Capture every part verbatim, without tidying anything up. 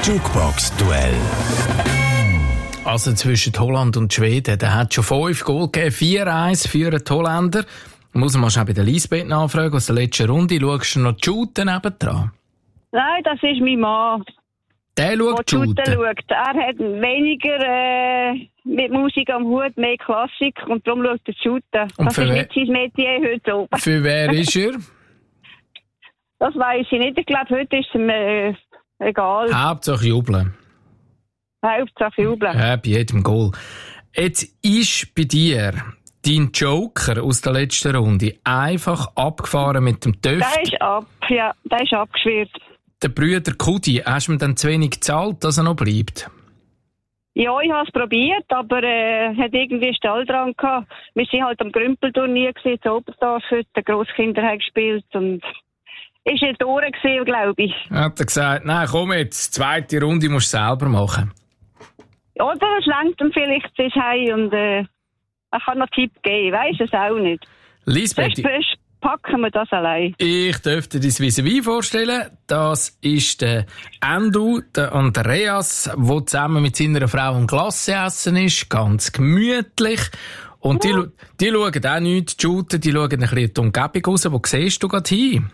Jukebox-Duell. Also zwischen Holland und Schweden, da hat schon fünf Goal gegeben, vier eins für die Holländer. Muss man schon bei der Lisbeth nachfragen, aus der letzten Runde. Schaust du noch die Shooten nebendran? Nein, das ist mein Mann. Der schaut die Shooten? schaut. Er hat weniger äh, mit Musik am Hut, mehr Klassik und darum schaut er Shooten. Und das ist für nicht sein Metier heute oben. Für wer ist er? Das weiss ich nicht. Ich glaube, heute ist es ihm äh, egal. Hauptsache jubeln. Hauptsache jubeln. Ja, bei jedem Goal. Jetzt ist bei dir dein Joker aus der letzten Runde einfach abgefahren mit dem Töff. Der ist ab, ja, der ist abgeschwirrt. Der Brüder Kudi, hast du mir dann zu wenig gezahlt, dass er noch bleibt? Ja, ich habe es probiert, aber er äh, hat irgendwie Stall dran gehabt. Wir waren halt am Grümpelturnier gewesen, in Oberdorf, heute die Grosskinder haben gespielt und ist nicht durch gewesen, glaube ich. Hat er gesagt, nein, komm jetzt, zweite Runde musst du selber machen. Oder es lenkt ihm vielleicht bis heim und äh, er kann noch Tipp geben, weiss es auch nicht. Lisbeth, Sonst packen wir das allein. ich dürfte dir dein Vis-à-vis vorstellen. Das ist der Endo, der Andreas, der zusammen mit seiner Frau am Glasse essen ist. Ganz gemütlich. Und die, die schauen auch nichts, die shooten, die schauen ein bisschen in die Umgebung raus. Wo siehst du gerade hin?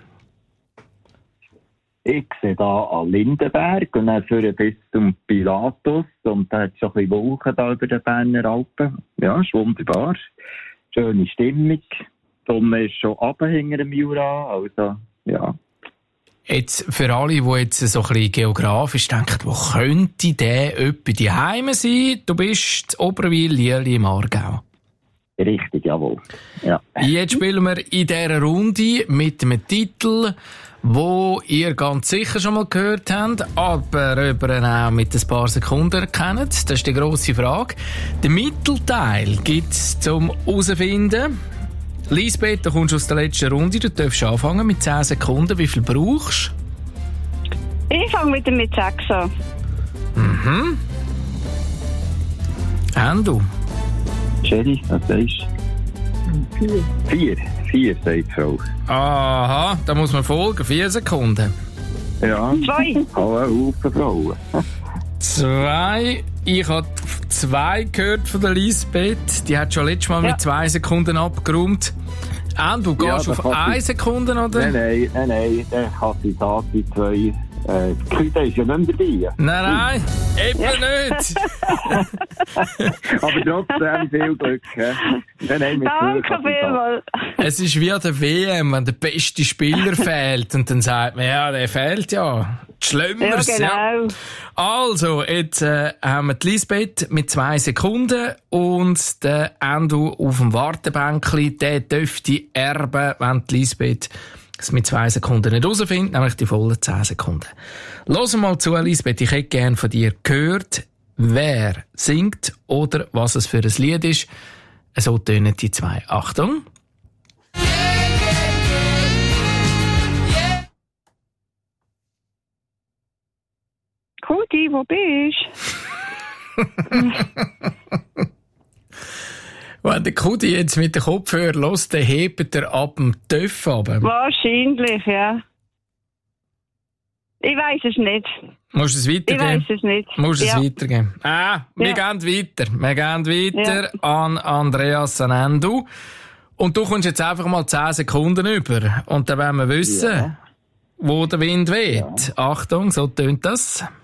Ich sehe hier an Lindenberg und dann führe bis zum Pilatus und da hat es schon ein bisschen Wolken da über den Berner Alpen. Ja, ist wunderbar. Schöne Stimmung. Die Sonne ist schon runter hinter dem Jura, also ja. Jetzt für alle, die jetzt so ein bisschen geografisch denken, wo könnte der etwa die Heime sein? Du bist in Oberwil, Lierli im Aargau. Richtig, jawohl. Ja. Jetzt spielen wir in dieser Runde mit einem Titel, wo ihr ganz sicher schon mal gehört habt, aber ob ihr ihn auch mit ein paar Sekunden kennt, das ist die grosse Frage. Den Mittelteil gibt es zum herausfinden. Lisbeth, du kommst aus der letzten Runde, du darfst anfangen mit zehn Sekunden. Wie viel brauchst du? Ich fange wieder mit sechs an. Mhm. Endo? Sherry, was sagst du? Vier. Vier, vier, sagt die Frau. Aha, da muss man folgen. Vier Sekunden. Ja. Zwei. Alle Haufen Frauen. Zwei. Ich habe zwei gehört von der Lisbeth. Die hat schon letztes Mal ja. mit zwei Sekunden abgeräumt. Und du gehst ja, auf eine Sekunde, oder? Nein, nein, nein, nein. Der kann die Tat die zwei. Äh, die Küche ist ja nicht mehr dabei. Nein, nein, eben nicht. Aber trotzdem viel Glück. Nein, nein, Danke vielmals. Es ist wie an der W M, wenn der beste Spieler fehlt. Und dann sagt man, ja, der fehlt ja. Schlimmeres, ja. Genau. Ja. Also, jetzt äh, haben wir die Lisbeth mit zwei Sekunden und der Endo auf dem Wartebänkli. Der dürfte erben, wenn die Lisbeth es mit zwei Sekunden nicht herausfindet, nämlich die vollen zehn Sekunden. Los mal zu, Lisbeth. Ich hätte gerne von dir gehört, wer singt oder was es für ein Lied ist. So tönen die zwei. Achtung. Kudi, wo bist du? Wenn der Kudi jetzt mit dem Kopfhörer hört, dann hebt er ab dem Töff runter. Wahrscheinlich, ja. Ich weiss es nicht. Musst du es weitergeben? Ich weiss es nicht. Musst du ja. es weitergeben? Ah, wir ja. gehen weiter. Wir gehen weiter ja. an Andreas Endo. Und du kommst jetzt einfach mal zehn Sekunden über. Und dann wollen wir wissen, ja. wo der Wind weht. Ja. Achtung, so tönt das.